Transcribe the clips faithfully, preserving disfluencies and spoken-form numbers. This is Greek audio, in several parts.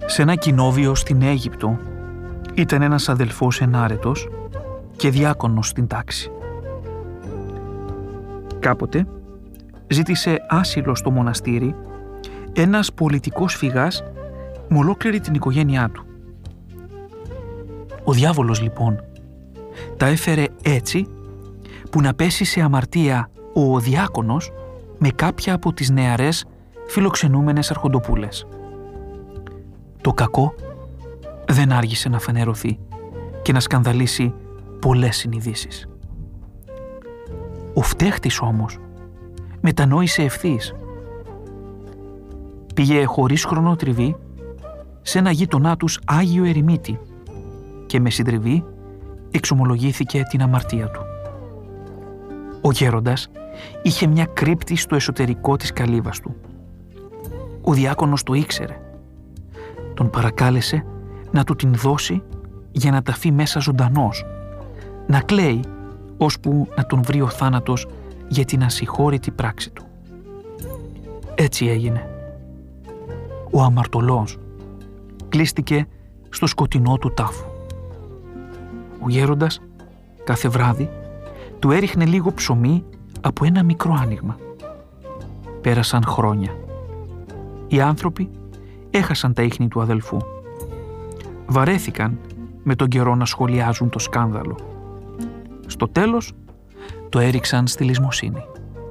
Σε ένα κοινόβιο στην Αίγυπτο ήταν ένας αδελφός ενάρετος και διάκονος στην τάξη. Κάποτε ζήτησε άσυλο στο μοναστήρι ένας πολιτικός φυγάς με ολόκληρη την οικογένειά του. Ο διάβολος λοιπόν τα έφερε έτσι που να πέσει σε αμαρτία ο διάκονος με κάποια από τις νεαρές φιλοξενούμενες αρχοντοπούλες. Το κακό δεν άργησε να φανερωθεί και να σκανδαλίσει πολλές συνειδήσεις. Ο φταίχτης όμως μετανόησε ευθύς. Πήγε χωρίς χρονοτριβή σε ένα γείτονά τους Άγιο Ερημίτη και με συντριβή εξομολογήθηκε την αμαρτία του. Ο γέροντας είχε μια κρύπτη στο εσωτερικό της καλύβας του. Ο διάκονος το ήξερε. Τον παρακάλεσε να του την δώσει για να ταφεί μέσα ζωντανός, να κλαίει ώσπου να τον βρει ο θάνατος για την ασυγχώρητη πράξη του. Έτσι έγινε. Ο αμαρτωλός κλείστηκε στο σκοτεινό του τάφου. Ο γέροντας κάθε βράδυ του έριχνε λίγο ψωμί από ένα μικρό άνοιγμα. Πέρασαν χρόνια. Οι άνθρωποι έχασαν τα ίχνη του αδελφού. Βαρέθηκαν με τον καιρό να σχολιάζουν το σκάνδαλο. Στο τέλος το έριξαν στη λησμοσύνη.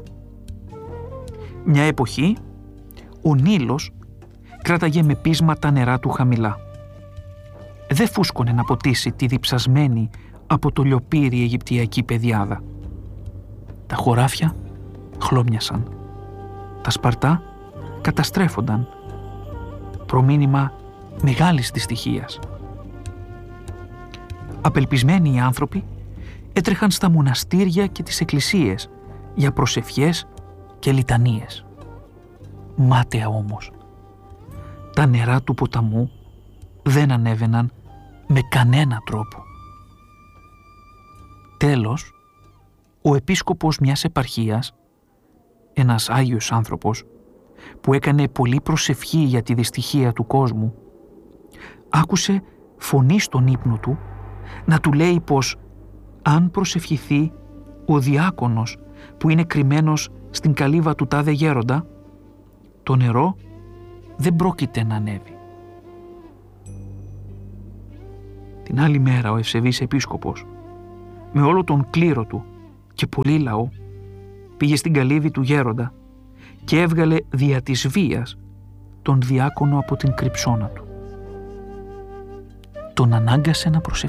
Μια εποχή ο Νείλος κράταγε με πείσμα τα νερά του χαμηλά. Δεν φούσκωνε να ποτίσει τη διψασμένη από το λιοπύρι Αιγυπτιακή πεδιάδα. Τα χωράφια χλώμιασαν. Τα σπαρτά καταστρέφονταν. Προμήνυμα μεγάλης δυστυχίας. Απελπισμένοι οι άνθρωποι έτρεχαν στα μοναστήρια και τις εκκλησίες για προσευχές και λιτανίες. Μάταια όμως, τα νερά του ποταμού δεν ανέβαιναν με κανένα τρόπο. Τέλος, ο επίσκοπος μιας επαρχίας, ένας Άγιος άνθρωπος που έκανε πολλή προσευχή για τη δυστυχία του κόσμου, άκουσε φωνή στον ύπνο του να του λέει πως αν προσευχηθεί ο διάκονος που είναι κρυμμένος στην καλύβα του τάδε γέροντα, το νερό δεν πρόκειται να ανέβει. Την άλλη μέρα ο ευσεβής επίσκοπος, με όλο τον κλήρο του και πολύ λαό, πήγε στην καλύβη του γέροντα και έβγαλε δια της βίας τον διάκονο από την κρυψώνα του. Τον ανάγκασε να προσευχηθεί.